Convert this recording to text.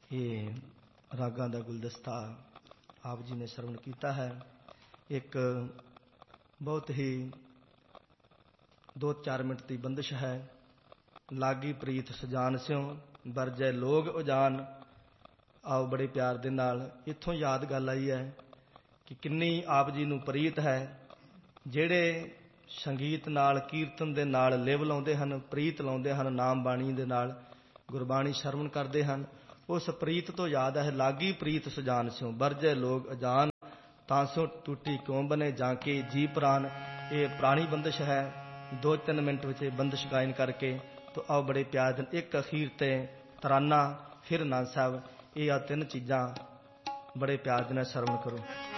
ਇਹ ਰਾਗਾਂ ਦਾ ਗੁਲਦਸਤਾ ਆਪ ਜੀ ਨੇ ਸਰਵਣ ਕੀਤਾ ਹੈ। ਇੱਕ ਬਹੁਤ ਹੀ 2-4 ਮਿੰਟ ਦੀ ਬੰਦਿਸ਼ ਹੈ। ਲਾਗੀ ਪ੍ਰੀਤ ਸਜਾਨ ਸਿਉ ਵਰਜੈ ਲੋਗ ਉਜਾਨ। ਆਓ ਬੜੇ ਪਿਆਰ ਦੇ ਨਾਲ ਇੱਥੋਂ ਯਾਦ ਗੱਲ ਆਈ ਹੈ ਕਿ ਕਿੰਨੀ ਆਪ ਜੀ ਨੂੰ ਪ੍ਰੀਤ ਹੈ। ਜਿਹੜੇ ਸੰਗੀਤ ਨਾਲ, ਕੀਰਤਨ ਦੇ ਨਾਲ ਲਿਵ ਲਾਉਂਦੇ ਹਨ, ਪ੍ਰੀਤ ਲਾਉਂਦੇ ਹਨ, ਨਾਮ ਬਾਣੀ ਦੇ ਨਾਲ ਗੁਰਬਾਣੀ ਸਰਵਣ ਕਰਦੇ ਹਨ, ਉਸ ਪ੍ਰੀਤ ਤੋਂ ਯਾਦ ਹੈ ਲਾਗੀ ਪ੍ਰੀਤ ਸੁਜਾਨ ਸਿਉ ਵਰਜੈ ਲੋਗ ਅਜਾਨ। ਤਾਂ ਸੋ ਟੂਟੀ ਕਿਉਂ ਬਨੇ ਜਾਂ ਕੇ ਜੀ ਪ੍ਰਾਨ। ਇਹ ਪੁਰਾਣੀ ਬੰਦਿਸ਼ ਹੈ। 2-3 ਮਿੰਟ ਵਿੱਚ ਇਹ ਬੰਦਿਸ਼ ਗਾਇਨ ਕਰਕੇ ਤੋ ਆਓ ਬੜੇ ਪਿਆਰ ਦੇ ਇੱਕ ਅਖੀਰ ਤੇ ਤਰਾਨਾ, ਫਿਰ ਆਨੰਦ ਸਾਹਿਬ, ਇਹ ਆ 3 ਚੀਜ਼ਾਂ ਬੜੇ ਪਿਆਰ ਦੇ ਨਾਲ ਸਰਵਣ ਕਰੋ।